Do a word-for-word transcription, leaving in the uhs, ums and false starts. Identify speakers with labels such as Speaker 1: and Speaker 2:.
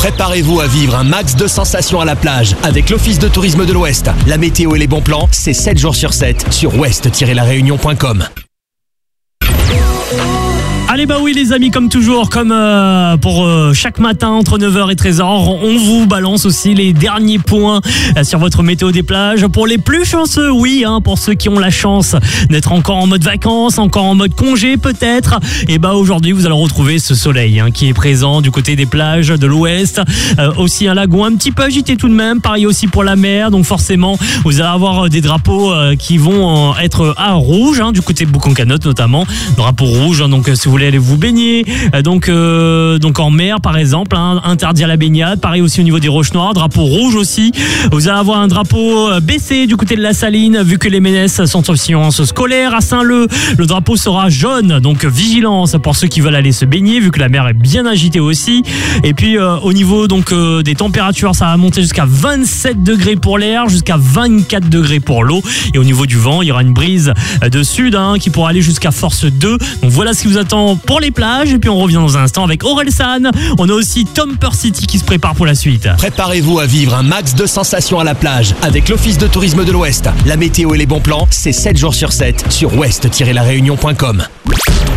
Speaker 1: Préparez-vous à vivre un max de sensations à la plage avec l'Office de tourisme de l'Ouest. La météo et les bons plans, c'est sept jours sur sept sur ouest tiret la réunion point com.
Speaker 2: Allez bah oui les amis, comme toujours, comme euh, pour euh, chaque matin entre neuf heures et treize heures, on vous balance aussi les derniers points euh, sur votre météo des plages. Pour les plus chanceux, oui, hein, pour ceux qui ont la chance d'être encore en mode vacances, encore en mode congé peut-être, et bah aujourd'hui vous allez retrouver ce soleil hein, qui est présent du côté des plages de l'ouest. Euh, aussi un lagon un petit peu agité tout de même, pareil aussi pour la mer, donc forcément vous allez avoir des drapeaux euh, qui vont euh, être à rouge, hein, du côté de Boucan-Canotte notamment, drapeau rouge, hein, donc euh, si vous voulez aller vous baigner, donc euh, donc en mer par exemple, hein, interdit à la baignade. Pareil aussi au niveau des roches noires, drapeau rouge aussi. Vous allez avoir un drapeau baissé du côté de la Saline, vu que les Ménesses sont en séance scolaire. À Saint-Leu, le drapeau sera jaune, donc vigilance pour ceux qui veulent aller se baigner, vu que la mer est bien agitée aussi. Et puis euh, au niveau donc euh, des températures, ça va monter jusqu'à vingt-sept degrés pour l'air, jusqu'à vingt-quatre degrés pour l'eau. Et au niveau du vent, il y aura une brise de sud hein, qui pourra aller jusqu'à force deux. Donc voilà ce qui vous attend pour les plages. Et puis on revient dans un instant avec Orelsan. On a aussi Tom City qui se prépare pour la suite.
Speaker 1: Préparez-vous à vivre un max de sensations à la plage avec l'Office de tourisme de l'Ouest. La météo et les bons plans, c'est sept jours sur sept sur ouest tiret la réunion point com.